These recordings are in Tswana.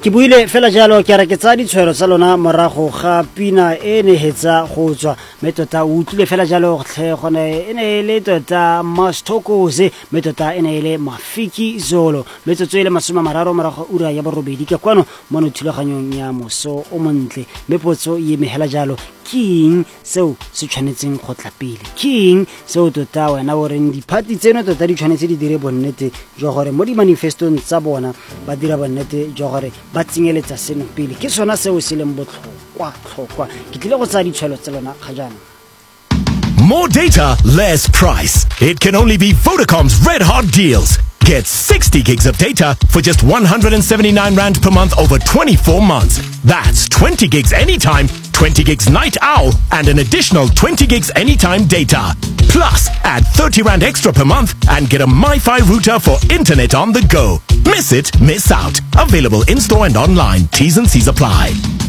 Ke buile fela jalo ke re ke tsa ditshwero tsa lona morago ga pina e ne hetsa go tswa metota o utlwile fela jalo tle gone e ne le tota Masthokoze metota e ne le Mafiki Zolo metsotso ile 30 morago ura ya borobedi ke kwano mo thulaganyong ya moso o montle mepotso ye mehela jalo king seo se tshwanetseng go tla pele king seo tota wena o reng diphati tseno tota di tshwanetse di dire bonnete jo gore mo di manifestong tsa bona ba dira bonnete jo gore ba tsenyeletsa seno pele ke sona seo se leng botlhokwa ke tlile go tsa ditshwelo tsa lona ga jana. More data, less price. It can only be Vodacom's Red Hot Deals. Get 60 gigs of data for just 179 Rand per month over 24 months. That's 20 gigs anytime, 20 gigs night owl, and an additional 20 gigs anytime data. Plus, add 30 Rand extra per month and get a MiFi router for internet on the go. Miss it, miss out. Available in-store and online. T's and C's apply.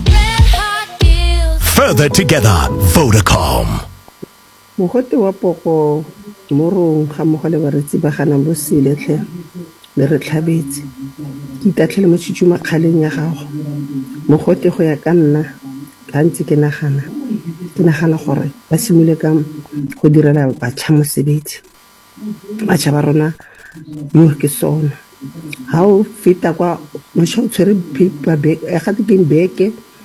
Further together, Vodacom. Mogote wa poko morong ga mogole ba retsi ba gana bo seletlhe le re tlhabetse ke itatlhele mo tshitshuma kgaleng ya gago mogote go ya ka nna gantsi ke nagana gore ba simole ka go direla batšha mosebetsi batšha ba rona yo ke sona ha o feta kwa mo tshwere paper bag ga te ke beke